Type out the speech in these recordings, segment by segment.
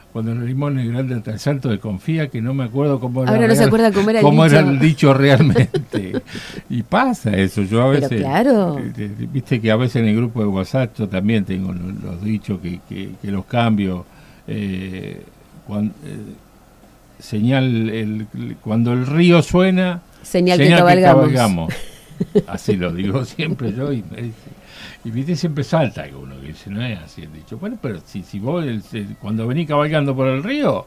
cuando el limón es grande hasta el santo desconfía, que no me acuerdo cómo era. Ahora no se acuerda cómo era el dicho realmente. Y pasa eso, yo a veces... Pero claro. Viste que a veces en el grupo de WhatsApp yo también tengo los dichos que los cambio. Cuando el río suena, señal que cabalgamos. Así lo digo siempre yo, y viste, siempre salta alguno que dice, no es así el dicho. Bueno, pero si vos cuando venís cabalgando por el río,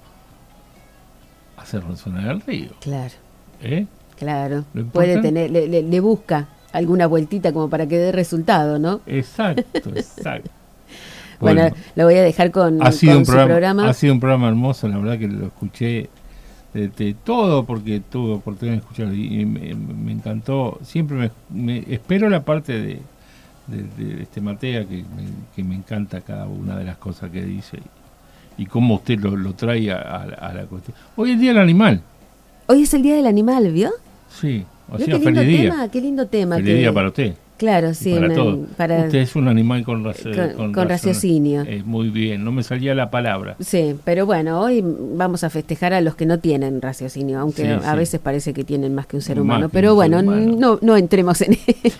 hace resonar el río. Claro. ¿Eh? Claro. Puede tener, le busca alguna vueltita como para que dé resultado, ¿no? Exacto. Bueno, lo voy a dejar con su programa. Ha sido un programa hermoso, la verdad que lo escuché de todo, porque tuve oportunidad de escucharlo y me encantó. Siempre me espero la parte de Matea, que me encanta cada una de las cosas que dice y cómo usted lo trae a la cuestión. Hoy es el Día del Animal. Hoy es el Día del Animal, ¿vio? Sí, o sea, feliz día. Qué lindo tema. Feliz día para usted. Claro, sí. Usted es un animal con raciocinio. Muy bien, no me salía la palabra. Sí, pero bueno, hoy vamos a festejar a los que no tienen raciocinio, aunque a veces parece que tienen más que un ser humano. Pero bueno, no entremos en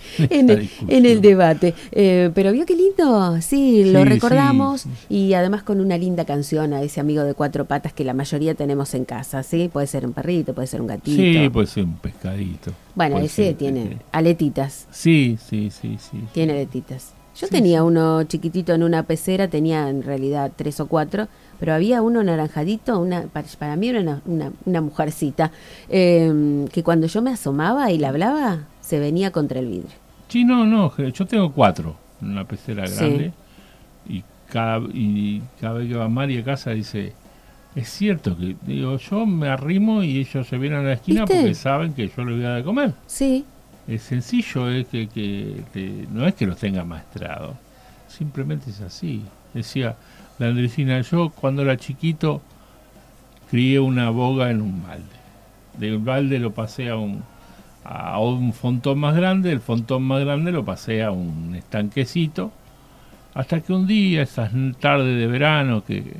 el debate. Pero vio qué lindo, lo recordamos y además con una linda canción a ese amigo de cuatro patas que la mayoría tenemos en casa, ¿sí? Puede ser un perrito, puede ser un gatito. Sí, puede ser un pescadito. Bueno, ese tiene aletitas. Sí. Tiene aletitas. Yo tenía uno chiquitito en una pecera, tenía en realidad 3 o 4, pero había uno naranjadito, para mí era una mujercita, que cuando yo me asomaba y le hablaba, se venía contra el vidrio. Sí, no, yo tengo 4 en una pecera grande, y cada vez que va Mari a casa dice... Es cierto que, yo me arrimo y ellos se vienen a la esquina. ¿Viste? Porque saben que yo les voy a dar de comer. Sí. Es sencillo, es que no es que los tenga maestrado, simplemente es así. Decía la Andresina, yo cuando era chiquito crié una boga en un balde. Del balde lo pasé a un fontón más grande, del fontón más grande lo pasé a un estanquecito, hasta que un día, esas tardes de verano que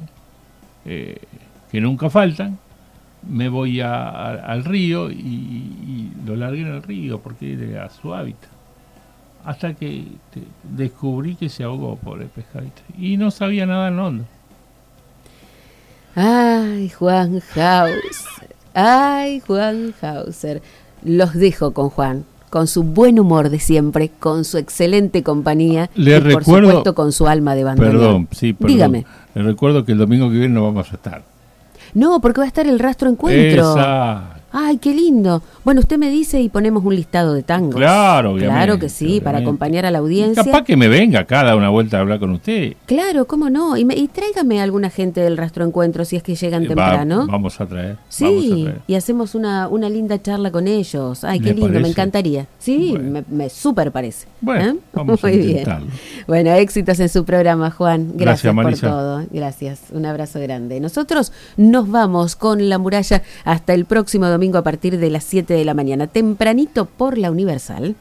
nunca faltan, me voy al río y lo largué en el río porque era su hábitat. Hasta que descubrí que se ahogó, pobre pescadito. Y no sabía nada en hondo. Ay, Juan Hauser. Los dejo con Juan, con su buen humor de siempre, con su excelente compañía por supuesto con su alma de bandoneón. Perdón. Dígame. Le recuerdo que el domingo que viene no vamos a estar. No, porque va a estar el Rastro Encuentro. Ay, qué lindo. Bueno, usted me dice y ponemos un listado de tangos. Claro, obviamente. Claro que sí, para acompañar a la audiencia. Capaz que me venga acá a dar una vuelta a hablar con usted. Claro, cómo no. Y tráigame a alguna gente del Rastro Encuentro si es que llegan temprano. Vamos a traer. Sí, y hacemos una linda charla con ellos. Ay, qué lindo, parece? Me encantaría. Sí, bueno. me súper parece. Bueno, vamos a intentarlo. Bien. Bueno, éxitos en su programa, Juan. Gracias por Marisa. todo. Gracias, un abrazo grande. Nosotros nos vamos con La Muralla hasta el próximo domingo a partir de las 7 de la mañana, tempranito por la Universal.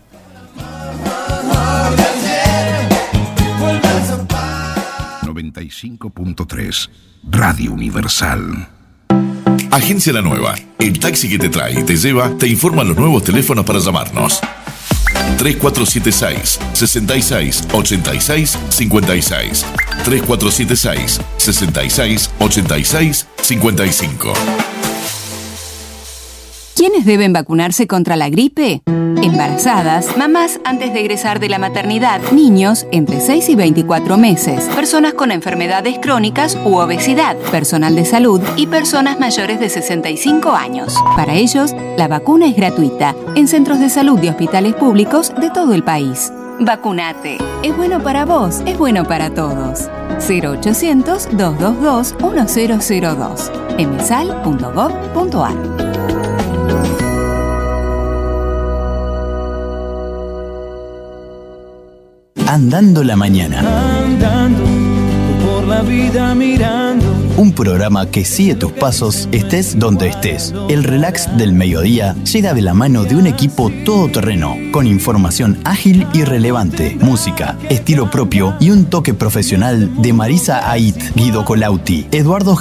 95.3 Radio Universal. Agencia La Nueva, el taxi que te trae y te lleva, te informa los nuevos teléfonos para llamarnos. 3476 66 86 56 3476 66 86 55. ¿Quiénes deben vacunarse contra la gripe? Embarazadas, mamás antes de egresar de la maternidad, niños entre 6 y 24 meses, personas con enfermedades crónicas u obesidad, personal de salud y personas mayores de 65 años. Para ellos, la vacuna es gratuita en centros de salud y hospitales públicos de todo el país. Vacunate. Es bueno para vos, es bueno para todos. 0800-222-1002. emsal.gov.ar. Andando la mañana. Andando por la vida mirando. Un programa que sigue tus pasos, estés donde estés. El relax del mediodía llega de la mano de un equipo todoterreno, con información ágil y relevante, música, estilo propio y un toque profesional de Marisa Ait, Guido Colauti, Eduardo